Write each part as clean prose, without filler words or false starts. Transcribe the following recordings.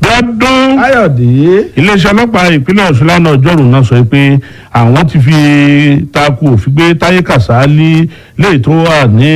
Dọ́dún. Káyọ̀dé. Iléeṣẹ́ ọlọ́pàá ìpínlẹ̀ Ọ̀ṣun lánàá ọjọ́rùú náà sọ pé àwọn ti fi takú òfin gbé Táyé Kàsálí léyìí tó wà ní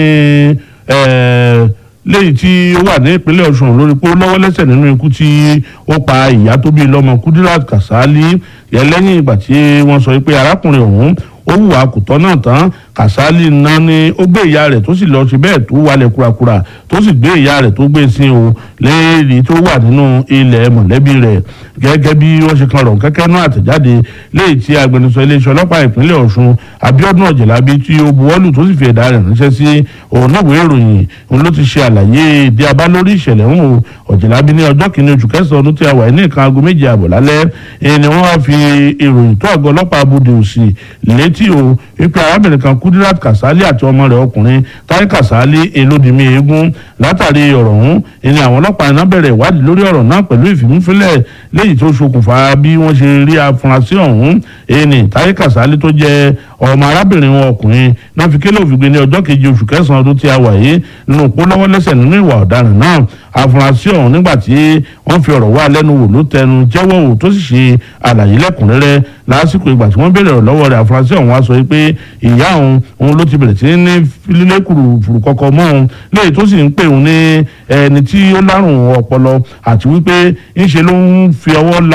léyìí tí ó wà ní ìpínlẹ̀ Ọ̀ṣun lórí pé ó lọ́wọ́ lẹ́sẹ̀ nínú ikú tí ó pa ìyá tó bí lọ́mọ Kudirat Kàsálí yẹn lẹ́yìn ìgbà tí wọ́n sọ pé arákùnrin ọ̀hún ó hùwà kò tọ́ náà tán. Kàsálí náà ni ó gbé ìyá rẹ̀ tó sì lọ sí bẹ́ẹ̀ tó wálẹ̀ kúrakúra tó sì gbé ìyá rẹ̀ tó gbé sí o léèrè tó wà nínú ilẹ̀ mọ̀lẹ́bí rẹ̀ gẹ́gẹ́ bí wọ́n ṣe kan rọ̀ kẹ́kẹ́ náà àtẹ̀jáde léyìí tí agbẹnusọ iléeṣẹ́ ọlọ́pàá ìpínlẹ̀ Ọ̀ṣun Abíọ́dún Ọ̀jẹ̀lábí tí ó buwọ́lù tó sì fi ẹ̀dá rẹ̀ ránṣẹ́ sí òǹnàwé ìròyìn òun ló ti ṣe àlàyé ìdí abá lórí ìṣẹ̀lẹ̀ ọ̀hún. Ọ̀jẹ̀lábí ní ọjọ́ kìíní oṣù kẹsàn-án ọdún tí a wà ní nǹkan aago 7 àbọ̀ lálẹ́ ni wọ́n wá fi ìròyìn tó àgọ́ ọlọ́pàá abúdé òsì létí o wípé arábìnrin kan Kudirat Kàsálí àti ọmọ rẹ̀ ọkùnrin Táyé Kàsálí elódìmí eégún. Látàrí ọ̀rọ̀ ọ̀hún ni àwọn ọlọ́pàá iná bẹ̀rẹ̀ ìwádìí lórí ọ̀rọ̀ náà pẹ̀lú ìfìmúfilẹ̀ léyìí tó ṣokùnfà bí wọ́n ṣe rí afurasí ọ̀hún ẹni Táyé Kàsálí tó jẹ́ ọmọ arábìnrin wọn ọkùnrin náà fi kélé òfin gbé ní ọjọ́ keje oṣù kẹsàn-án ọdún tí a wà yìí nínú pólọ́wọ́ lẹ́sẹ̀ nínú ìwà ọ̀daràn náà. Afurasí ọ̀hún nígbà tí wọ́n fi ọ̀rọ̀ wá lẹ́nu wò ló tẹnu jẹ́wọ́ wò tó sì ṣe àlàyé lẹ́kùnrẹ́rẹ́ lásìkò ìgbà tí wọ́n béèrè ọ̀rọ̀ lọ́wọ́ rẹ̀. Afurasí ọ̀hún wá sọ pé ìyá òun ló ti bẹ̀rẹ̀ sí ní lílé kùrùkùrù kọ̀kọ̀ mọ́ òun léyìí tó sì ń pè òun ní ẹni tí ó lárùn ọpọlọ àti wípé ńṣe ló ń fi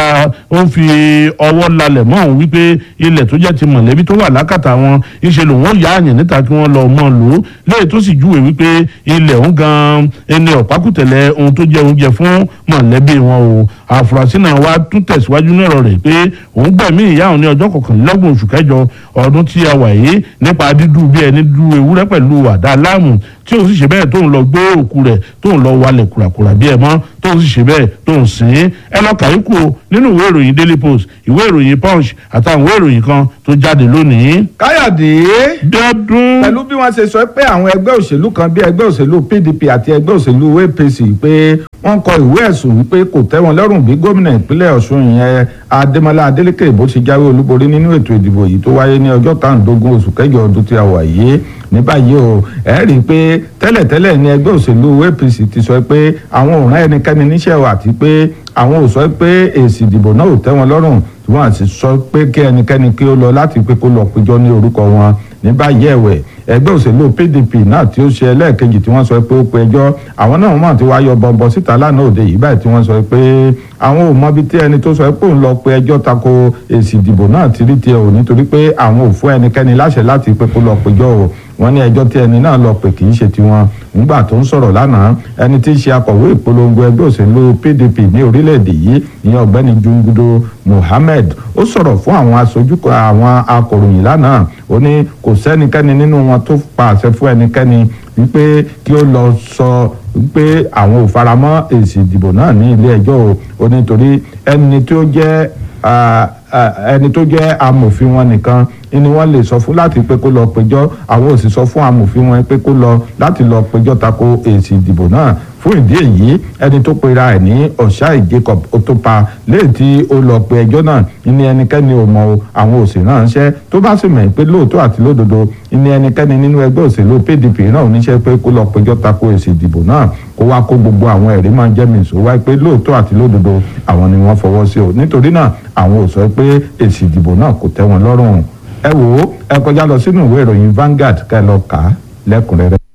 ọwọ́ lalẹ̀ mọ́ òun wípé ilẹ̀ tó jẹ́ ti mọ̀lẹ́bí tó wà lákàtà wọn ńṣe lòun ó yá àyàn níta kí wọ́n lọ mọ́ lò ó léyìí tó sì júwèé wípé ilẹ̀ òun gan ẹni ọ̀pákùtẹ̀lẹ̀ ohun tó jẹ́ oúnjẹ fún mọ̀lẹ́bí wọn o. Àfúrásì náà wá tún tẹ̀síwájú ní ọ̀rọ̀ rẹ̀ pé òun gbẹ̀mí ìyá òun ní ọjọ́ 21 oṣù kẹjọ ọdún tí a wà yìí nípa dídú bí ẹni dú ewúrẹ́ pẹ̀lú àdá láàmù tí òun sì ṣe bẹ́ẹ̀ tóun lọ gbé òkú rẹ̀ tóun lọ walẹ̀ kùràkùrà bí ẹ mọ́ tóun sì ṣe bẹ́ẹ̀ tóun sìn ín. Ẹ lọ kàyíkù o nínú ìwé ìròyìn Daily Post, ìwé ìròyìn Punch àtàwọn ìwé ìròyìn kan tó jáde lónìí. Káyọ̀dé. Dọ́dún. Pẹ̀lú bí wọ́n ṣe sọ pé àwọn ẹgbẹ́ òṣèlú kan bí ẹgbẹ́ òṣèlú PDP àti ẹgbẹ́ òṣèlú APC pé wọ́n kọ ìwé ẹ̀sùn wípé kò tẹ́ wọn lọ́rùn bí gómìnà ìpínlẹ̀ Ọ̀ṣun ìyẹn Adémọ́lá Adélékè bó ti jáwé olúborí nínú ètò ìdìbò yìí tó wáyé ní ọjọ́ 15 oṣù kẹjọ ọdún tí a wà yìí. Ní báyìí o ẹ rí i pé tẹ́lẹ̀tẹ́lẹ̀ ní ẹgbẹ́ òṣèlú APC ti sọ pé àwọn ò rán ẹnikẹ́ni níṣẹ́ àti pé àwọn ò sọ pé èsì ìdìbò náà ò tẹ́ wọn lọ́rùn tí wọ́n sì sọ pé kí ẹnikẹ́ni kí ó lọ láti pé kó lọ péjọ ní orúkọ wọn. Ní báyìí ẹ̀wẹ̀ ẹgbẹ́ òṣèlú PDP náà tí ó ṣe ẹlẹ́ẹ̀kejì tí wọ́n sọ pé ó pe ẹjọ́ àwọn náà mọ̀ tí wàá yọ bọ̀bọ̀ síta lánàá òde yìí báyìí tí wọ́n sọ pé àwọn ò mọbi tí ẹni tó sọ pé òun lọ pe ẹjọ́ tako èsì ìdìbò náà ti rí tiẹ̀ ò nítorí pé àwọn ò fún ẹnikẹ́ni láṣẹ láti pé kó lọ péjọ́ o. Wọ́n ní ẹjọ́ tí ẹni náà lọ pè kì í ṣe tiwọn. Nígbà tó ń sọ̀rọ̀ lánàá ẹni tí í ṣe akọ̀wé ìpolongo ẹgbẹ́ òṣèlú PDP ní orílẹ̀-èdè yìí ìyẹn ọ̀gbẹ́ni Jungudo Mohammed ó sọ̀rọ̀ fún àwọn aṣojú àwọn akọ̀ròyìn lánàá ó ní kò sẹ́nikẹ́ni nínú wọn tó pa àṣẹ fún ẹnikẹ́ni wípé kí ó lọ sọ wípé àwọn ò faramọ́ èsì ìdìbò náà ní ilé ẹjọ́ o nítorí ẹni tó jẹ́ amòfin wọn nìkan ni wọ́n lè sọ fún láti pé kó lọ péjọ́ àwọn ò sì sọ fún amòfin wọn pé kó lọ láti lọ péjọ́ tako èsì ìdìbò náà. Fún ìdí èyí ẹni tó pera ẹ̀ ní Ọ̀ṣáì Jacob Otopa léyìí tí ó lọ pe ẹjọ́ náà ní ẹnikẹ́ni ò mọ̀ àwọn òsì náà ṣẹ́ tó bá sì mọ̀ pé lóòótọ́ àti lódodo ní ẹnikẹ́ni nínú ẹgbẹ́ òṣèlú PDP náà oníṣẹ́ pé kó lọ péjọ́ tako èsì ìdìbò náà kó wá kó gbogbo àwọn ẹ̀rí máa jẹ́ mi ìṣòwò pé lóòótọ́ àti lódodo àwọn ni wọ́n fọwọ́ sí o nítorí náà àwọn ò sọ pé èsì ìdìbò náà kò tẹ́ wọn lọ́rùn. Ẹ wò ó ẹ kọjá lọ sínú ìwé ìròyìn Vanguard kẹ́ lọ kà á lẹ́kùnrẹ́rẹ́.